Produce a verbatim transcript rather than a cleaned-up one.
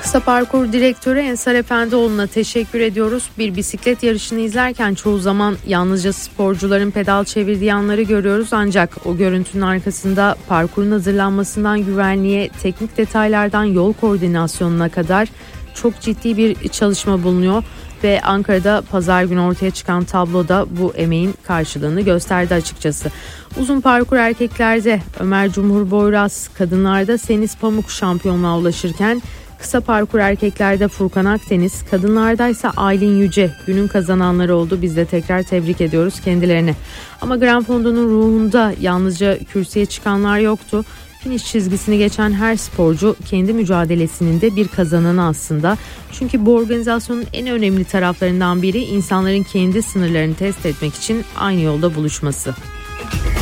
Kısa Parkur Direktörü Ensar Efendioğlu'na teşekkür ediyoruz. Bir bisiklet yarışını izlerken çoğu zaman yalnızca sporcuların pedal çevirdiği anları görüyoruz. Ancak o görüntünün arkasında parkurun hazırlanmasından güvenliğe, teknik detaylardan yol koordinasyonuna kadar çok ciddi bir çalışma bulunuyor. Ve Ankara'da pazar günü ortaya çıkan tabloda bu emeğin karşılığını gösterdi açıkçası. Uzun parkur erkeklerde Ömer Cumhur Boyraz, kadınlarda Seniz Pamuk şampiyonluğa ulaşırken kısa parkur erkeklerde Furkan Akdeniz, kadınlardaysa Aylin Yüce günün kazananları oldu. Biz de tekrar tebrik ediyoruz kendilerini. Ama Gran Fondo'nun ruhunda yalnızca kürsüye çıkanlar yoktu. Finish çizgisini geçen her sporcu kendi mücadelesinin de bir kazananı aslında. Çünkü bu organizasyonun en önemli taraflarından biri insanların kendi sınırlarını test etmek için aynı yolda buluşması.